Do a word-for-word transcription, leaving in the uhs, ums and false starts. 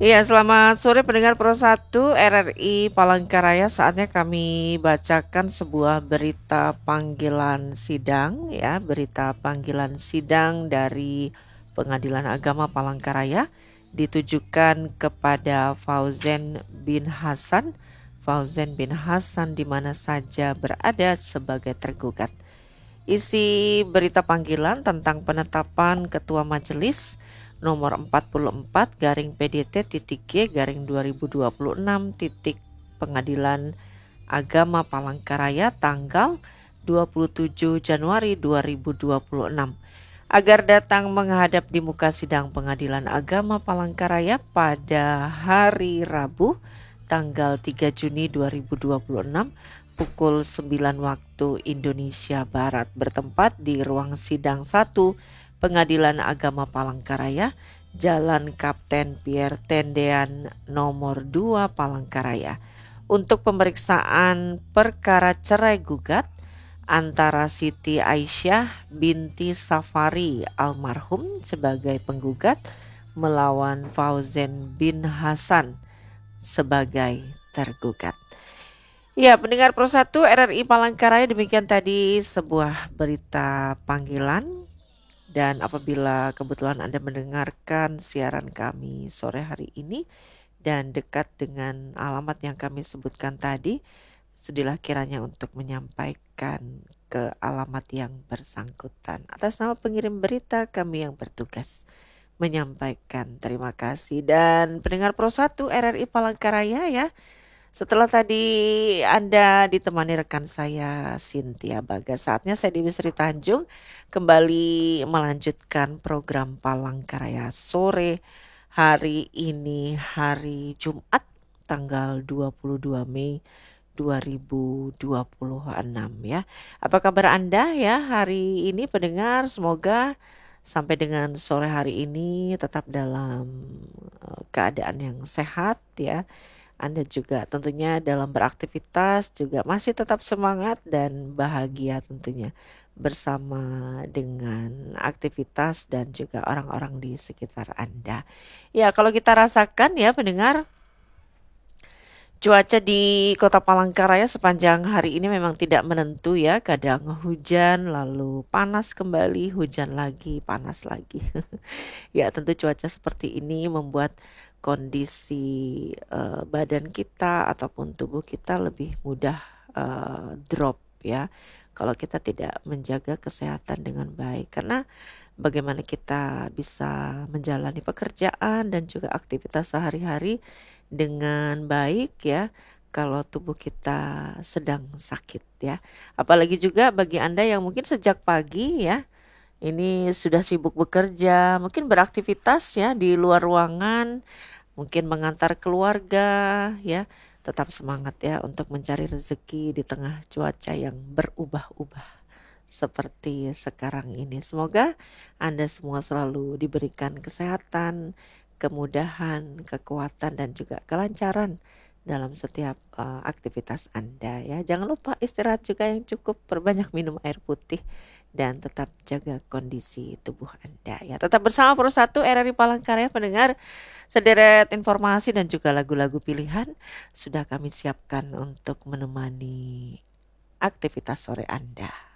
Iya, selamat sore pendengar Pro satu R R I Palangkaraya. Saatnya kami bacakan sebuah berita panggilan sidang ya, berita panggilan sidang dari Pengadilan Agama Palangkaraya ditujukan kepada Fauzen bin Hasan. Fauzen bin Hasan di mana saja berada sebagai tergugat. Isi berita panggilan tentang penetapan Ketua Majelis nomor empat puluh empat garing P D T titik G garing dua ribu dua puluh enam titik Pengadilan Agama Palangkaraya tanggal dua puluh tujuh Januari dua ribu dua puluh enam agar datang menghadap di muka sidang Pengadilan Agama Palangkaraya pada hari Rabu tanggal tiga Juni dua ribu dua puluh enam pukul sembilan waktu Indonesia Barat bertempat di ruang sidang satu Pengadilan Agama Palangkaraya, Jalan Kapten Pierre Tendean nomor dua Palangkaraya untuk pemeriksaan perkara cerai gugat antara Siti Aisyah binti Safari almarhum sebagai penggugat melawan Fauzen bin Hasan sebagai tergugat. Ya, pendengar Pro satu R R I Palangkaraya, demikian tadi sebuah berita panggilan. Dan apabila kebetulan Anda mendengarkan siaran kami sore hari ini dan dekat dengan alamat yang kami sebutkan tadi, sudilah kiranya untuk menyampaikan ke alamat yang bersangkutan. Atas nama pengirim berita, kami yang bertugas menyampaikan terima kasih. Dan pendengar Pro satu R R I Palangkaraya ya, setelah tadi Anda ditemani rekan saya Cynthia Bagas, saatnya saya Dewi Sri Tanjung kembali melanjutkan program Palangkaraya sore hari ini, hari Jumat tanggal dua puluh dua Mei dua ribu dua puluh enam ya. Apa kabar Anda ya hari ini pendengar? Semoga sampai dengan sore hari ini tetap dalam uh, keadaan yang sehat ya. Anda juga tentunya dalam beraktivitas juga masih tetap semangat dan bahagia tentunya bersama dengan aktivitas dan juga orang-orang di sekitar Anda. Ya, kalau kita rasakan ya pendengar, cuaca di Kota Palangkaraya sepanjang hari ini memang tidak menentu ya. Kadang hujan, lalu panas kembali, hujan lagi, panas lagi. Ya, tentu cuaca seperti ini membuat kondisi uh, badan kita ataupun tubuh kita lebih mudah uh, drop ya. Kalau kita tidak menjaga kesehatan dengan baik, karena bagaimana kita bisa menjalani pekerjaan dan juga aktivitas sehari-hari dengan baik ya kalau tubuh kita sedang sakit ya. Apalagi juga bagi Anda yang mungkin sejak pagi ya ini sudah sibuk bekerja, mungkin beraktivitas ya di luar ruangan, mungkin mengantar keluarga ya. Tetap semangat ya untuk mencari rezeki di tengah cuaca yang berubah-ubah seperti sekarang ini. Semoga Anda semua selalu diberikan kesehatan, kemudahan, kekuatan dan juga kelancaran dalam setiap uh, aktivitas Anda ya. Jangan lupa istirahat juga yang cukup, perbanyak minum air putih dan tetap jaga kondisi tubuh Anda ya. Tetap bersama Pro satu R R I Palangkaraya pendengar, sederet informasi dan juga lagu-lagu pilihan sudah kami siapkan untuk menemani aktivitas sore Anda.